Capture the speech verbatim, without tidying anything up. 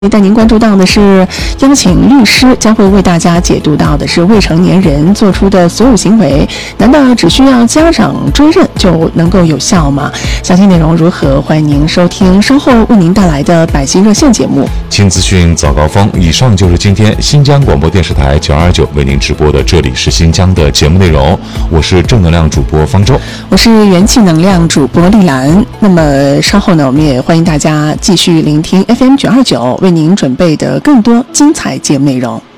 带您关注到的是，邀请律师将会为大家解读到的是未成年人做出的所有行为，难道只需要家长追认就能够有效吗？详细内容如何？欢迎您收听稍后为您带来的百姓热线节目。 轻资讯早高峰，以上就是今天新疆广播电视台九二九为您直播的这里是新疆的节目内容。我是正能量主播方舟， 我是元气能量主播丽兰。那么稍后呢，我们也欢迎大家继续聆听 F M 九二九为您准备的更多精彩节目内容。